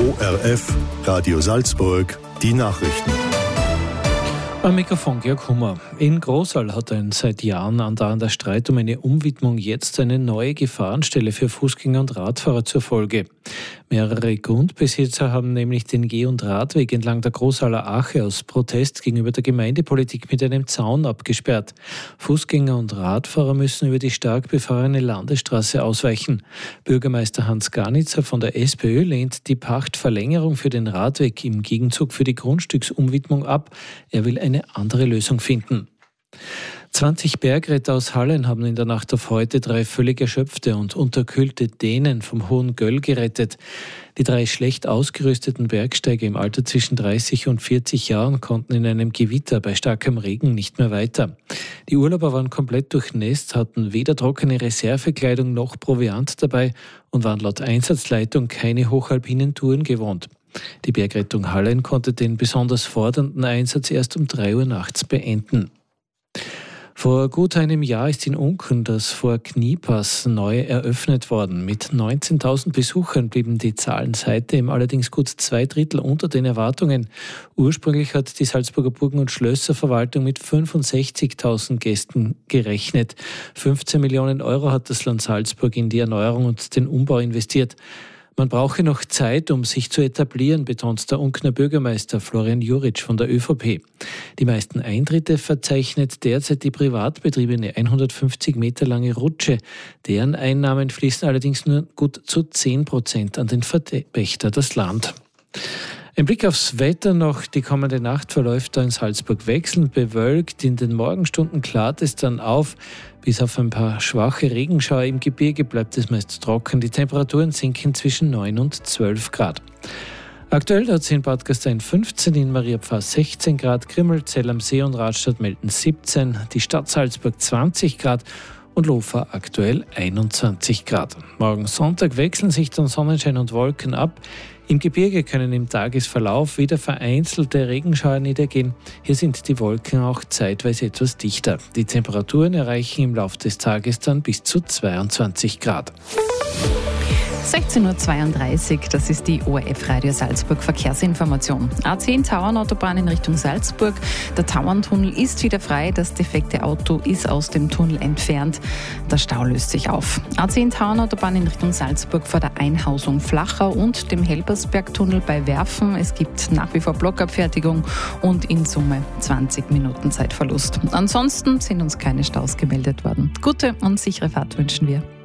ORF, Radio Salzburg, die Nachrichten. Am Mikrofon Georg Hummer. In Großal hat ein seit Jahren andauernder Streit um eine Umwidmung jetzt eine neue Gefahrenstelle für Fußgänger und Radfahrer zur Folge. Mehrere Grundbesitzer haben nämlich den Geh- und Radweg entlang der Großaler Ache aus Protest gegenüber der Gemeindepolitik mit einem Zaun abgesperrt. Fußgänger und Radfahrer müssen über die stark befahrene Landesstraße ausweichen. Bürgermeister Hans Garnitzer von der SPÖ lehnt die Pachtverlängerung für den Radweg im Gegenzug für die Grundstücksumwidmung ab. Er will eine andere Lösung finden. 20 Bergretter aus Hallen haben in der Nacht auf heute 3 völlig erschöpfte und unterkühlte Dänen vom Hohen Göll gerettet. Die 3 schlecht ausgerüsteten Bergsteiger im Alter zwischen 30 und 40 Jahren konnten in einem Gewitter bei starkem Regen nicht mehr weiter. Die Urlauber waren komplett durchnässt, hatten weder trockene Reservekleidung noch Proviant dabei und waren laut Einsatzleitung keine hochalpinen Touren gewohnt. Die Bergrettung Hallen konnte den besonders fordernden Einsatz erst um 3 Uhr nachts beenden. Vor gut einem Jahr ist in Unken das Fort Kniepass neu eröffnet worden. Mit 19.000 Besuchern blieben die Zahlen seitdem allerdings gut 2/3 unter den Erwartungen. Ursprünglich hat die Salzburger Burgen- und Schlösserverwaltung mit 65.000 Gästen gerechnet. 15 Millionen Euro hat das Land Salzburg in die Erneuerung und den Umbau investiert. Man brauche noch Zeit, um sich zu etablieren, betont der Unkener Bürgermeister Florian Juric von der ÖVP. Die meisten Eintritte verzeichnet derzeit die privatbetriebene 150 Meter lange Rutsche. Deren Einnahmen fließen allerdings nur gut zu 10% an den Verpächter, das Land. Ein Blick aufs Wetter noch. Die kommende Nacht verläuft da in Salzburg wechselnd bewölkt. In den Morgenstunden klart es dann auf. Bis auf ein paar schwache Regenschauer im Gebirge bleibt es meist trocken. Die Temperaturen sinken zwischen 9 und 12 Grad. Aktuell hat es in Bad Gastein 15, in Mariapfarr 16 Grad, Grimmelzell am See und Radstadt melden 17, die Stadt Salzburg 20 Grad und Lofa aktuell 21 Grad. Morgen Sonntag wechseln sich dann Sonnenschein und Wolken ab. Im Gebirge können im Tagesverlauf wieder vereinzelte Regenschauer niedergehen. Hier sind die Wolken auch zeitweise etwas dichter. Die Temperaturen erreichen im Laufe des Tages dann bis zu 22 Grad. 16.32 Uhr, das ist die ORF Radio Salzburg Verkehrsinformation. A10 Tauernautobahn in Richtung Salzburg. Der Tauerntunnel ist wieder frei. Das defekte Auto ist aus dem Tunnel entfernt. Der Stau löst sich auf. A10 Tauernautobahn in Richtung Salzburg vor der Einhausung Flachau und dem Helbersbergtunnel bei Werfen. Es gibt nach wie vor Blockabfertigung und in Summe 20 Minuten Zeitverlust. Ansonsten sind uns keine Staus gemeldet worden. Gute und sichere Fahrt wünschen wir.